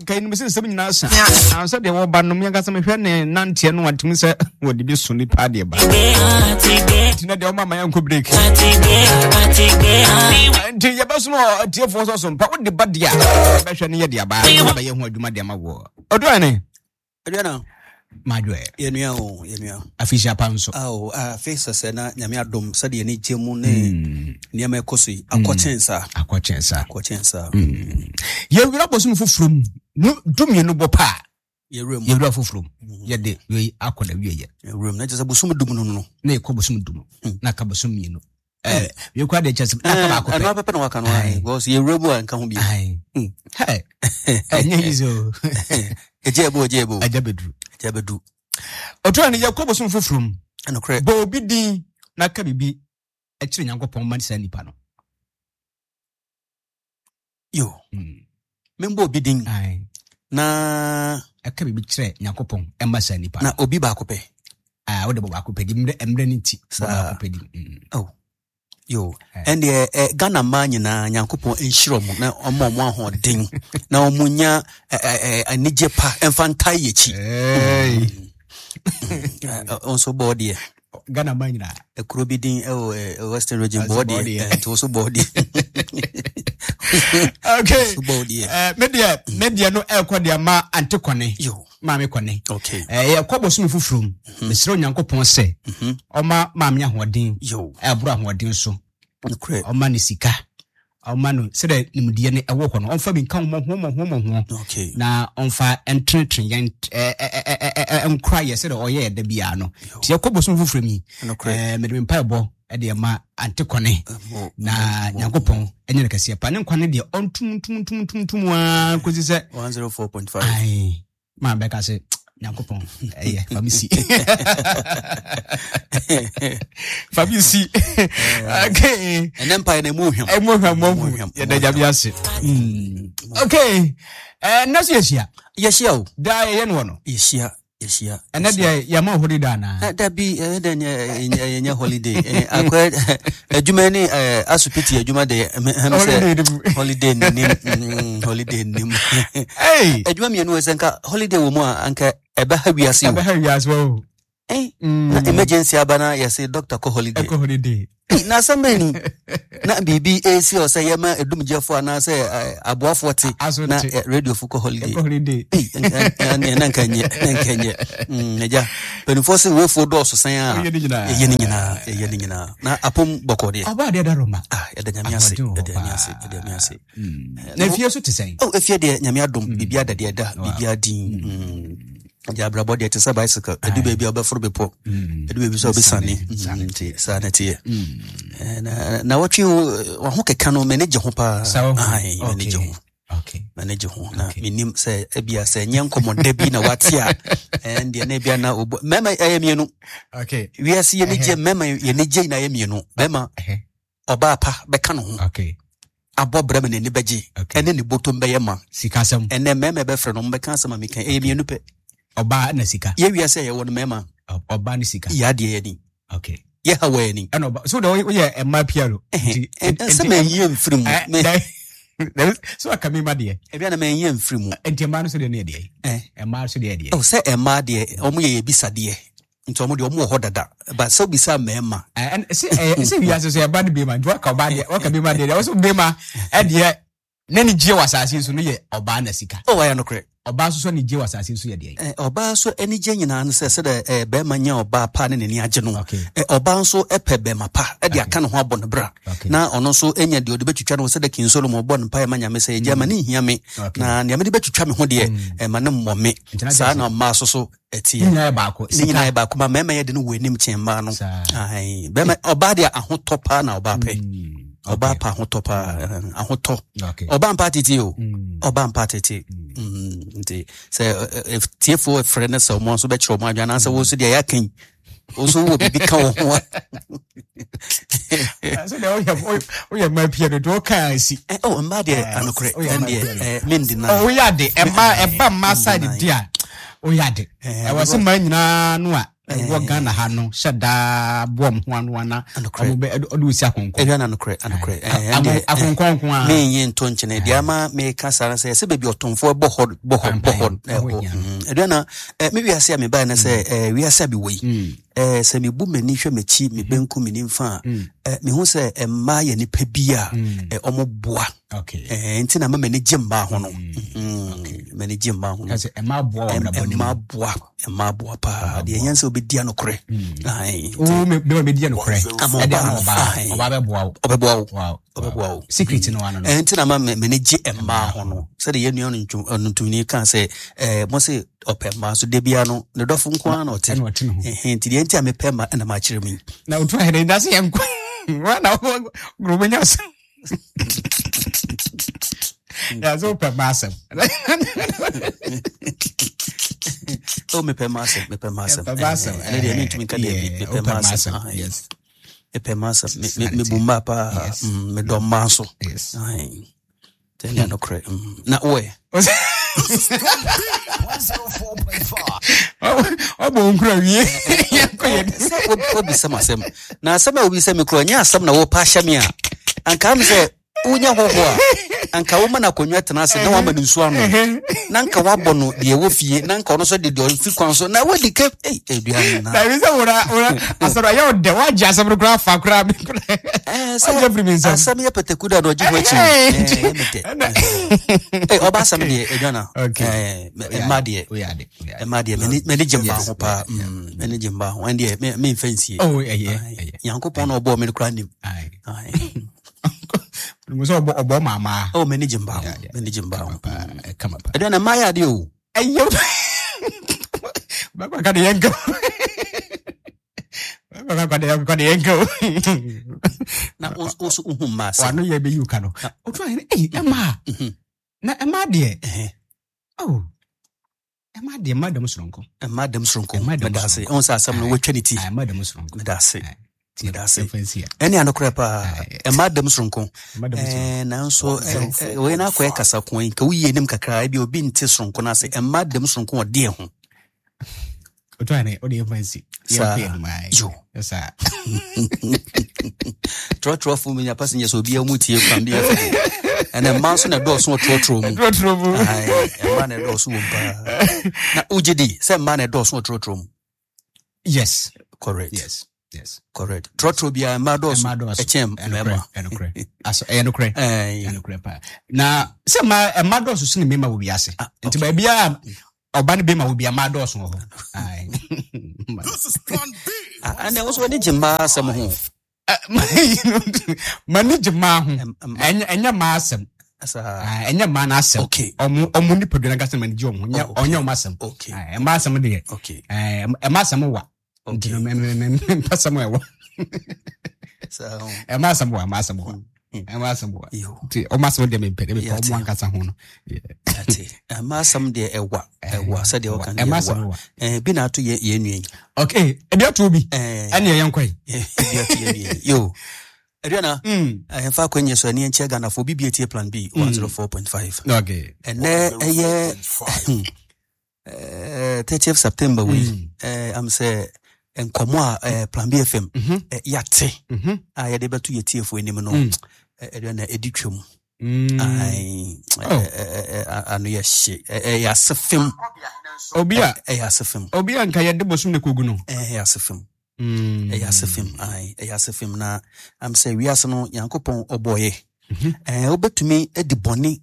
can miss some in us. I said they were Banum Yagasam, Nanti, and what to say would be Sunni Paddy about. My uncle break. Until your best more, dear for some power, the Badia, special near the Abba, young Madama war. Or do I know? My way, Afisha Panso. Oh, face a sena, Yamia Dom, Sadi, and Timune, Niame Cosi, a quachensa. You will not from no, do me no papa. Your room, you love from. Yet, we are called a room, not just a busum dum, nay, cobusum dum, Nakabasum, you know. You quite a chance. I was your room and come behind. Hey, a Jabedu. O trying to Yakobo some from and a crab. Bo bidi, Nakabi, a chin uncle Poman Sandy Pano. You, Membo bidding, I na a cabby betray Yakopon, Emma Sandy Pana, Obiba Cope. I would have Bacope, Emrenity, oh. Yo, and the Ghana man na Yankopon in Shrom, now on one ding. Now Munya a Nijepa and Fantayichi. Also body. Ghana man, a crubiding Western region body, and also body. Okay, media no elquadia ma anticone. Yo. Mammy Conne. Okay. A cobblesome from Miss Yankopon say, Oma Mamma Wadin, yo, Abra Wadin so. O manisika. O manu said Nimudiane a walk on for being come home. Okay. Now on fire and trenching and cry, I said, oh, yeah, the piano. Tia cobblesome from me. Medwin Pabo. Edia ma antikone na Yankopon enye ka sia pa ne nkwane de on tum kozi se 104.5 ai ma be ka se Yankopon famisi famisi okay and empire na muhwam ye da jabiase okay naso yesia da ye no no yesia and that Yama holiday na that be then holiday akwa adwumani asupiti adwuma de holiday nim hey adwuma me no senka holiday wo mu anka ebe ha wiase wo na emergency abana yase doctor ko holiday na samani na bibi AC o say yama edumjefo na say aboafo te na radio fuko holiday na nkanye eja penifo se we fo do so san a ye ni nyina na apom bokode aba de da roma ya da nyamiase na fie so te san efie de nyamia dom bibi adade da bibi adin Jabra body at a bicycle, a do baby over for bepo, a do baby so be sunny, sanity. And now what you hook cano manage hopa, manage home. Minim say, Ebia say, young common Debbie na watia, and the Nebia now, Mamma, I am you know. Okay, we are seeing a memma, Yenija, I am you know, Bema, Obapa, Becano. Okay. Abo Bremen in the Beji, and then the bottom bayama, Sikasam, and then Mamma Befren on Becasam, make an Amianupe. Oba Nasika. Ye we say one mema. Oba Nasika. Yadi eni. Okay. Ye haweni. Ano so the we a my piano. And some yem from so I come in my dear. If you are a man yem from and your man so the near day. A man so the idea. Oh, say a ma dear, omu bisa dear. Into mo hodada. But so bisa mema. And say we as say a bad be man. What can be my dear? Also be ma and ye Nani Jewas as you know Oba Nasika. Oh, I am no correct. Oba so ni je wasase so ye de oba so eni je nyina no se de be manya oba pa ne ni age no oba so epe be mapa e de aka no ho abon bra na ono so enya de ode betwitwa no se de kin solo mo bon pa manya me se je ma ni hia me na ne me de betwitwa me ho de ma ne mo me sa na ma so etie ni nyina ba ko ma mema ye de no wenim chemba no ai be ma oba de ahotopa na oba pe Oba pa hotopa ahoto oba mpatiti o oba mpatiti nti if tiefo friend so mo so be chro mo adwana so wo so de ya kan wo so wo bibi ka wo ho so de o ya ma pia do kan si oh mma de anokre and mendi na oh ya de eba ma side dia o ya de e was ma nyina no a Ghana ha no shada bom ho anu ana odusi akonko Eliana no kre akonko a me yin to nchene dia ma me kasa se baby otomfo bohod Eliana me wiase me ba na se wiase bi wei se me bu mani hwe mechi me benku me nimfa me hu se emma ye nipa bia omo boa enti na mama ni jemba ho no mani jemba ho kasi emma boa pa de yanse obedia no kre ai me dia no kre oba secret no ano enti na mama mani je emma ho no se de yenu no ntuni kan se mo se opema so de bia no ne dofo nko na ote enti de enti amepema na ma kire mi na utwa hede ndase yanko wana grubenya ya zo pe masem me pe masem ene de me ntumi ka de me pe masem yes me pe masem me bumba pa me do maso ai tena no kre na oe 104.5 obo nkura wie yanko ye obi sama na sama obi sama kro nya asam na wo pa hyame a anka me se unya hoho a anka wo mana konwa tena se na wa mani nsu ano na anka wa bɔ no de wo fie na anka ono so de fi kwan so na wadi ke eduan na na bisa ora asoro ya de wa ja asoro kra fa kra bi so every means asam ya petekuda do ji hochi oba asam de eduana emade me jemba ho pa me jemba ho ande me fancy yankopon no obo me kra nim muso obo mama manage mba kama pa eduana maya de o ayo baba ka de yanko na oso uhuma sa wano ye be yuka no o try ema na ema de ema de madam sronko medase on sa asam no wetwanity madam sronko medase eni anokra pa madam sronko na nso we na akwa kasa kon ka wiye nim kakra bi obi nte sronko na se madam sronko ode ho o try na o de fancy sa yo sa trotro fu mi nya passenger so bi amutie kwambi ene manso na do so trotro mu man na do so mpa na ujidi se man na do so trotro mu yes correct yes correct trotro bia ma do so echem mema aso enokre pa na se ma do so sine mema wo biase nti ba bia oba ne bema wo bia ma do so ho ai this is plan B and also when jimba sam ho manage ma ho enya ma asem enya ma na asem omu ni podona gasa manage omu onya ma asem ma asem de ma asem wa ntino me pasam wa so ma asem yo ti o ma asem de me pede me ko mo ankasa ho no ati ma asem de ewa se de o kan bi na to ye nuen okay e bi ato bi ene ye yankwai yo Ariana, I fa kwenye so ani enche Ghana for BBT plan B 104.5. Okay. And 30th September we am say enkomo plan B FM yate ya de betu yetiefo enim no Ariana editwem anu ya she ya sefem obia ya sefem obia nka ye de bosum ne kogu no ya sefem eyasefim na am say we aso yankopon oboye obetumi ediboni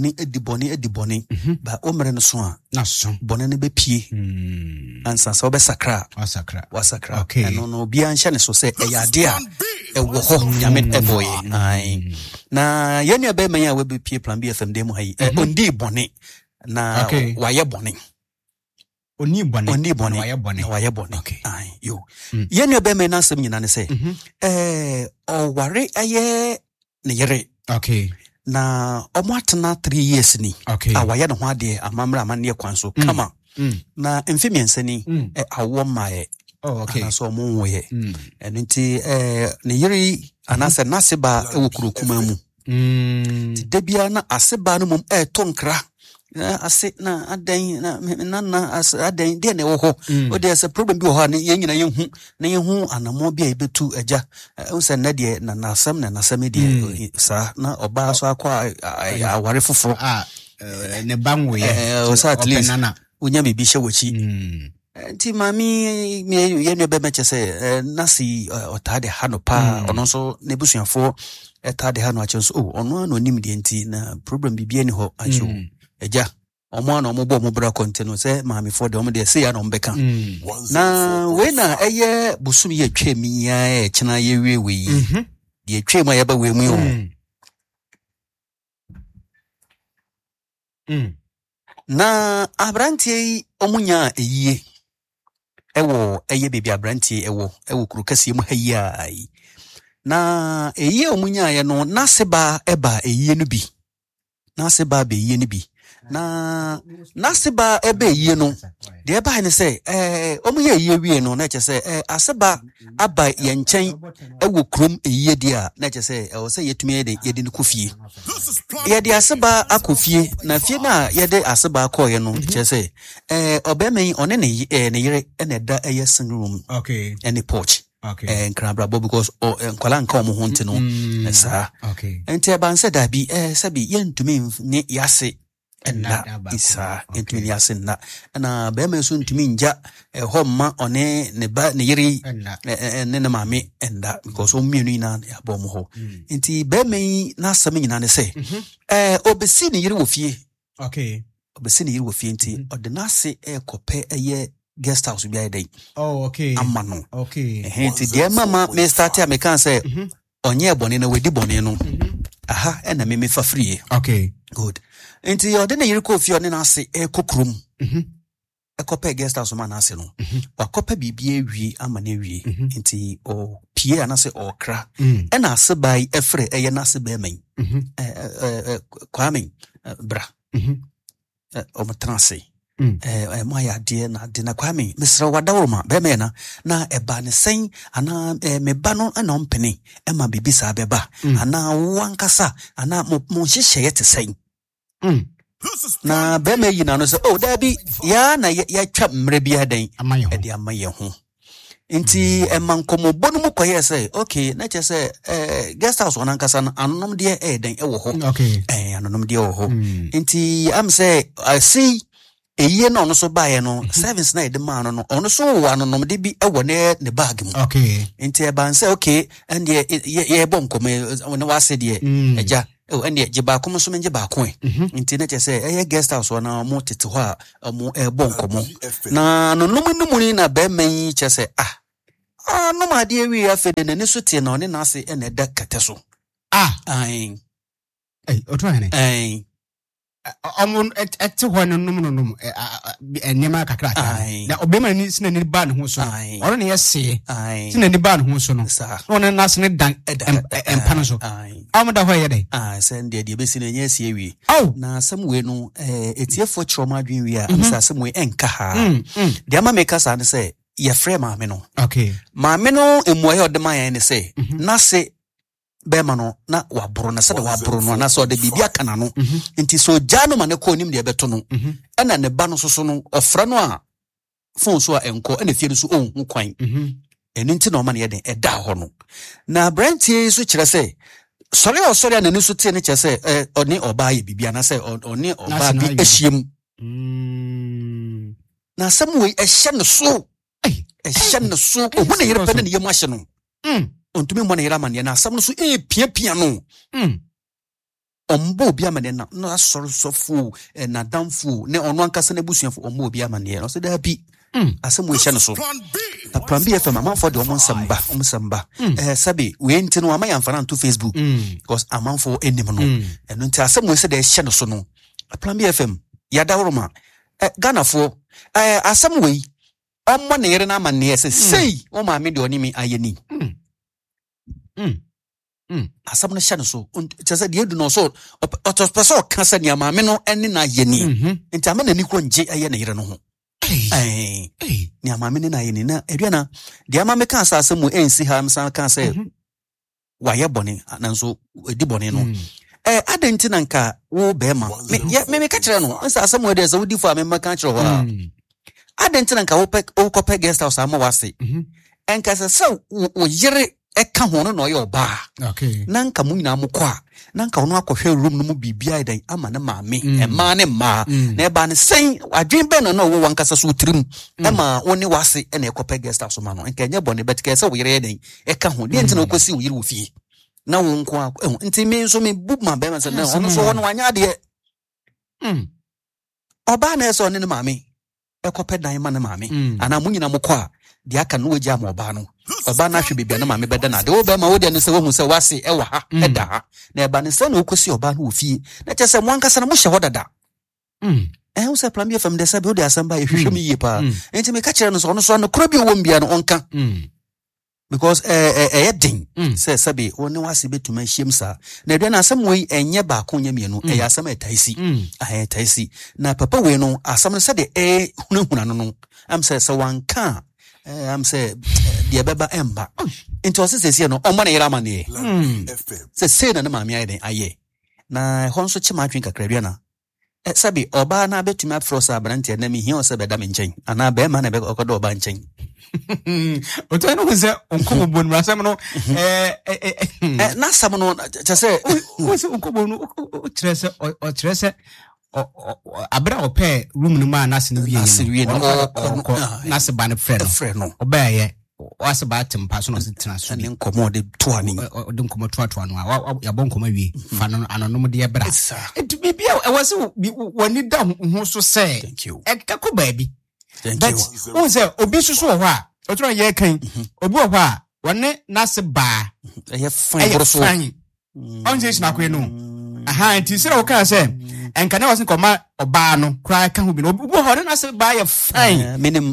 ba omre no so a na so bone ne be pie ansa so be sakra wasakra no bia nhye ne so se eyade a ewo ho nyame eboye na yene be man ya we be pie plan B FM dem hayi ondi bone na waye bone oni bone waye bone ai yo yene be me na sem nyina ne se o ware aye ne yere na omo atena 3 years ni awaye ne ho ade amamra amane kwan so kama na mfemiense ni awo mae ana so mo woye enti ne yere anase naseba ewo kurokuma mu ti debia na aseba no mom tonkra ase na adan na adan de na wo ho o de se problem bi wo ha ne nyina yehu anamo bi a betu agya unse na de na nasam de sa na oba so akwa aware foforo ne banwo ye o sa at least unya bibi hye wachi nti mami ye no be meche se nasi otade ha no pa ono so ne busuafo etade ha no ache so ono anonim de nti na problem bibia ni ho ajo eja omo ana omo bo mo bra kontinu se mami for de omo de se ya no mbeka na we na eye busum ye twemi ya chena ye wewe yi de twema ya ba we mu yo na abrantie omunya eyie ewo eye bebi abrantie ewo kurukasi mu hayi na eyie omunya ye no naseba eba eyie no bi naseba be eyie no bi na naseba eba eyie no de eba ne se omunya eyie wie no na che se aseba aba ye nchen ewo krom eyie dia na che se o se yetumi ye de kofie ye de aseba akofie na fie na ye de aseba akoye no che se obemei one ne yire ene da eye sing room okay any porch okay nkrabra because nkwala nka omo ho nti no esa okay enti eba nse da bi sabi yentumi ne yase enna isa entumi yase na be me so ntumi nja homma one ne ba ne yiri ne maame enda because o mienu ina ya bom ho enti be me na asam nyina ne se obesi ne yiri wo fie okay obesi ne yiri wo fie enti ordinance kope eye guest house bi ayedai okay amano okay enti de mama me start am kan say onye bone na wedi bone no aha na me fa free okay good enti ode na yiri ko fie one na ase kokrom ekope guest house man ase no wakope bibia ewie ama na ewie enti o pie anase o kra na ase bai efre eye na ase ba man kwame bra o matranse mo ya de na kwame misra wadawroma be me na eba ne sen ana me ba no na ompene ma bibisa beba ana wankasa ana mo hyehyeye te sen na be me yina no se dabi ya na ya twa mre bia dan e de amaye ho nti emankomo bonu mu koye se okay na che se guest house onankasa no anonom de dan e wo ho okay anonom de wo ho nti am say I see eye no no so bae no service na edema no ono so wa no nom de bi ewo ne bag mu okay nti e ban say okay and ye bom kome no wase de eja and ye ba kom so menje ba ko nti na che say eye guest house na mo tete ho a mo e bom komo na no nom ni na ba man che say no ma de wi afede ne so tie na one na ase e na da kate so otwa amon ete ho no num enema kakra na obema ni sina ni ba ne ho so oro ne yese sina ni ba ne ho so no no na sene dan empa no so amda ho yede send de be sina nya sie wi na samwe no etiefo choma adwen wi a amsa samwe enka ha de ama me kasa ne se ye frɛ maame no okay maame no emuaye odema yan ne se na se bema no na waboro na sede waboro no na so de bibia kana no nti so jano ma ne ko nim de beto no na ne ba no so no ofra no a phone so a enko na fie no so hu kwan enu nti na o ma ne yeden eda ho no na brantie so kire se sori na ne so tie ne kire se oni oba ye bibia na se oni oba bi ehiem na samwe ehye no so ehye no so obu ne yere pene ne yemu ahye no ontumi mo na yera man ye na asam no so pia no ombo obi amane na asoro sofo na damfo ne ono ankasa na busuafo ombo obi amane no so da bi asam we hye no so na plan B FM amanfo de omsamba sabi we ntino no amayan fana to Facebook because amanfo enim no eno nti asam we se de hye no so no plan B FM ya dawroma Ghana fo asam we ommo na yere na amane se sei o ma me de onimi ayeni asam no hye so tese de edu no so otopeso kasa ni amame no ene na yeni nti amana ni ko nje aye na yere no ho ni amame ni na yeni na eduana de amame kan asase mu ensi ha msan kan se waye bone nanso edi bone no adentina nka wo bema me ka kire no nsa asemo de so wudi fo me maka kire ho adentina nka wo kope guest house ama wase enka se wo yire eka ho no ye oba okay na nka mu nyina mukwa na nka ono akohwe room no mu bibia idan ama ne maame ema ne ma na eba ne sen adwen be no wo wankasa so tirim ema woni wase na ekope guest house ma no nka enye bone betika se wo yire idan eka ho de ntina okosi wo yire wo fie na wo nko nti me nso me bu ma be ma se na ono so wono anya de oba na eso ne maame ekope dan ma ne maame ana mu nyina mukwa de aka no wagya ma oba no oba na hwe bibia na maame beda na de wo be ma wo de no se wo hu se wase ewa ha eda ha na eba ne se na okosi oba no ofie na che se mo ankasa na mo hye hodada wo se plan bi fam de se be wo de asamba ye hwehwe mi ye pa enti me ka kire no so no so no kro bi wo mbia no onka because din say sabi woni wase betuma hiem sa na de na asem we enye ba ko nya mienu asem etaisi etaisi na papa we no asem no se de hunahuna no am say so wanka am say de beba emba into se no omo na yira mane se na maami ayi den aye na ho nso chima atwen kakra bia na sabi oba na betuma afrosa abrante na mi hia o se beda me nchen ana be ma na be okodo oba nchen oto no se onko bon rasam no na sam no cha se onko bon o trese abra ope room no ma na se no wie na se ba ne frɛ no oba ye wase ba tempa so no se tena so ne nkomo de toani de nkomo toa no ya bon nkomo wie fa no anonom de bra bibia wase woni da ho so se ka ko ba bi but who say obi susu ho a otro ye kan obi ho a wone na se ba ye fine broso on je na ko no nti sira wo kan se enka na wase koma oba no kra ka ho bi no obi ho na se ba ye fine minim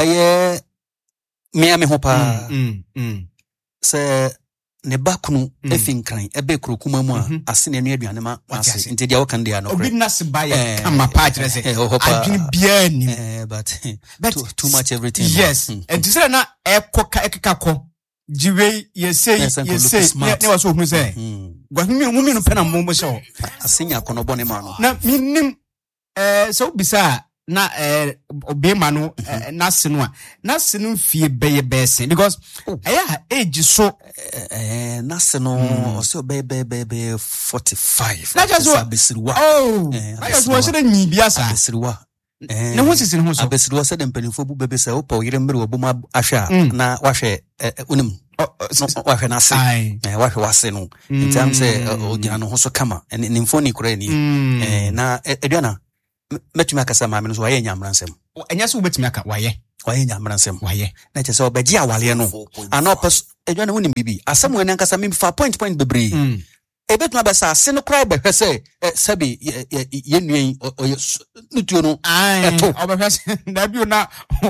me hopa se ne bakunu efinkran ebe krokuma mu a ase ne aduane ma ase nti dia wo kan dia no obi na se ba ye kama pa kire se adwene bia ni but too much everything yes and to say na ekeka ko jiwe ye say ne was so hu say gwa mi no pena mo so asenya kono bone ma no na minim so bisa na obi ma no na se no fie beye bese because age so na se no so be 45 na just abesiriwa na just wo se de nyibia sa abesiriwa na ho sisi ho so abesiriwa se de mpanifo bu bebe se wo pa oyire mmere wo bu ma ahwa na wahwe unim wahwe na se wahwe wase no in terms ogina no ho so kama ni mfoni kura ni na eduana metumi akasa maame no so waye nyamransem enya so betumi aka waye nyamransem waye na che so obaji awale no ana opes eduana woni bibi asem wani ankasa me fa point bebre ebetuma besa ase no cry be hwese sabi ye nuen nutuo no eto obehwese na bio na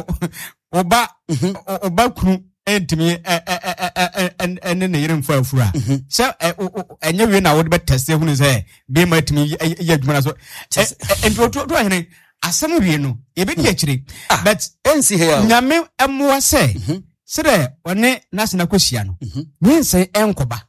oba kru entimi ene ne yire mfa afura se enye we na wo de test ehunu se be ma timi ye adwuma na so ento to ahene asem wie no ye be di akire but ensi here nyame emwa se se de one nasina kwahia no nyense enkoba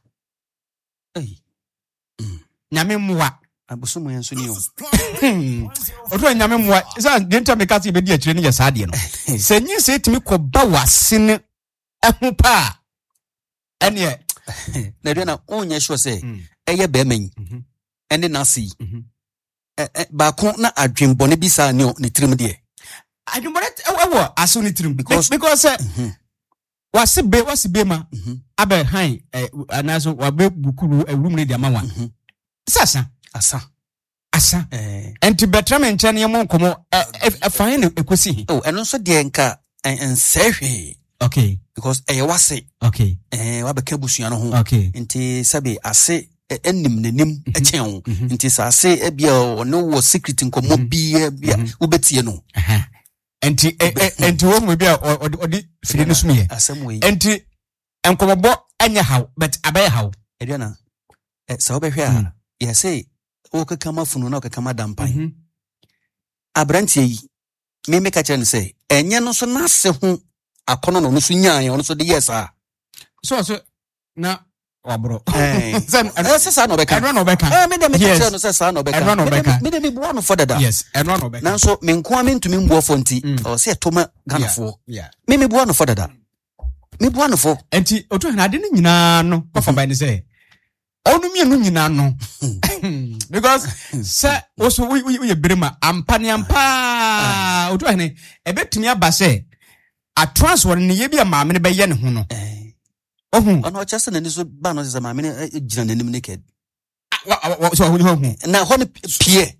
nyame mwa abosomo yenso ni o oto nyame mwa se denta me kasi be di akire ni ya saade no se nyense timi koba wasene ehupa ene na de na onye sure say eye be man ene na si ba ko na adwenbone bi sa ne tirim de adwenbone ewo aso ne tirim because wase be ma abe han anaso wabe bukuru room ne de amawa asa enti betrame nche ne mo nkomo efan ne ekosi eno so de nka ensehwe okay because wase okay wabeka busua no ho okay nti sabe ase enim nanim echen nti sase ebia ono wo secret nkomo bia ubetie no enti wo mu bia odi firi no sumie asemwe enti enkomobo anya haw but abay haw ediana sa obehwe a ya say o kakama funu na o kakama dampan abrantie yi me ka kire no say enye no so na se ho akono no so nyaa no so de yes a so na Wabro. Sasa no beka. Enro no beka. Me dem ka no sasa no beka. Enro no beka. Me dem me bua no for dada. Yes, enro no beka. Nanso me nko me ntumi mbuo fo nti o se toma ganafo. Me bua no for dada. Me bua no fo. Enti otu na ade ni nyina no kofa ba ni say. Onu mienu nyina no. Because say also we brema ampa otu ene ebetumi aba say a transfer ni ye bia maame ne be ye ne ho no. Ono chese na ni so ba no se maame ne gina nanim naked. So ho na ho ne pie.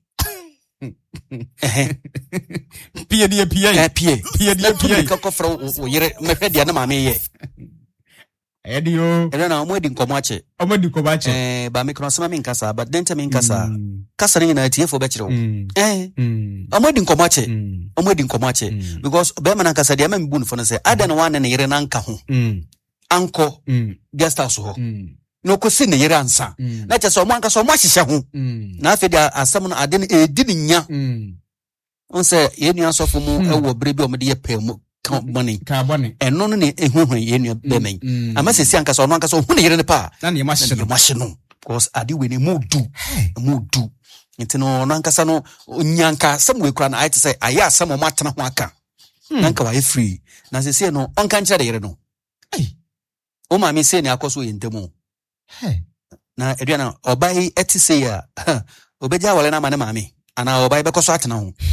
Pie die ka ko fro o yere me hwe dia na maame ye. Edio. Na omo edi nkomache. Ba me krono sama me nkasa but denta me nkasa. Kasa ni na tie fo be kire wo. Omo edi nkomache. Because be man nkasa dia ma me bu no fo no say ada na wan na yere na nka ho. Anko guest house ho. No ko si na yere ansa. Na che so omo nkasa omo ahihye ho. Na afi dia asem no ade na edi ni nya. On say ye nua sofo mu e wo bre bi omo de ye pa mu money eno no ne ehuhu ye nua be men ama sesi ankasa ono ankasa hu ne yere ne pa na ne machine no because ade we ne mudu nti no ono ankasa no onyanka sam we kura na ayete say aya asam o matena ho aka nanka wa free na sesi no onka nkyere de yere no o ma me se ne akoso ye ntemu na edua na obai eti say ya obeja wale na ma ne maame ana obai be koso atena ho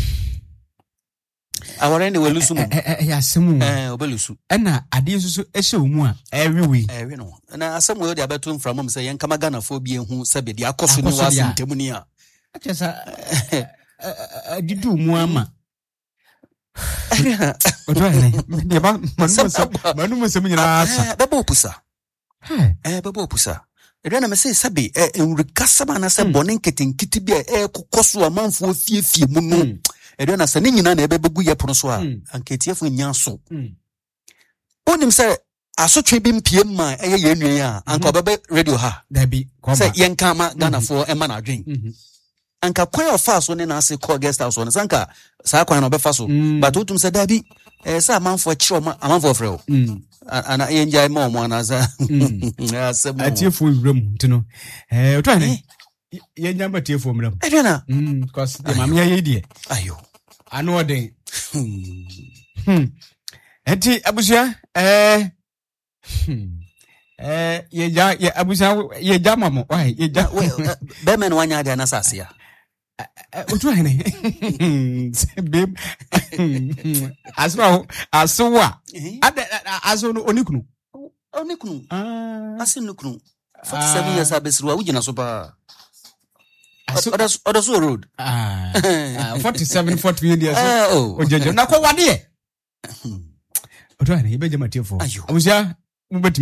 awore ne welusu mu ya semu obelusu na ade susu ehye omu a every no na asem we dey abeto from am say yen kama Ghana fo bi ehu sabe dia akoso ni wasu ntemu ni a achesa didu mu ama odo ne dia ba manu semu nyina asa bebo pusa ede na me say sabe enrikasa ma na se bonen ketenkiti bi kokoso amanfo fiefie mu no ede na se nyina na ebegu ye pono so a anketiefo nya so onim se asotwe bi mpie ma ye nuen a anka obebe radio ha dabi se yenka ma Ghana fo ema na adwen anka kwan ofa so ne na ase call guest house on sanka sa kwan na obefa so but otum se dabi se amanfo kire o amanfo frɛ ana yenja ma o mo na za asem atiefo wram ntino otu ane yenja ma atiefo wram ede na because the mama ye die ayo ano den enti abusia ye abusia ye jama mo why ye ja be men wanya ga na sasia otu ane bem aswa aso no onikunu asinukunu 47 years abesruwa wujina so pa Odasu road 47 years ojeje na kwa wade otu ane ibeje matiefo abusia